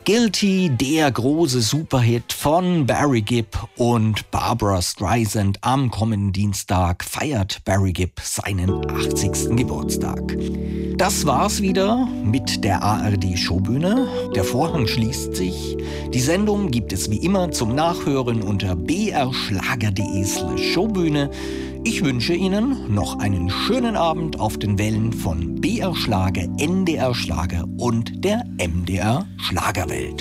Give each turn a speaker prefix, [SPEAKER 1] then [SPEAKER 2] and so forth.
[SPEAKER 1] Guilty, der große Superhit von Barry Gibb und Barbra Streisand. Am kommenden Dienstag feiert Barry Gibb seinen 80. Geburtstag. Das war's wieder mit der ARD Showbühne. Der Vorhang schließt sich. Die Sendung gibt es wie immer zum Nachhören unter brschlager.de/Showbühne. Ich wünsche Ihnen noch einen schönen Abend auf den Wellen von BR Schlager, NDR Schlager und der MDR Schlagerwelt.